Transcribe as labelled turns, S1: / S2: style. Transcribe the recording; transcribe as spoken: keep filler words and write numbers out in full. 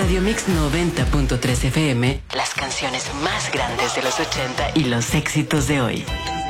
S1: Radio Mix noventa punto tres F M, las canciones más grandes de los ochenta y los éxitos de hoy.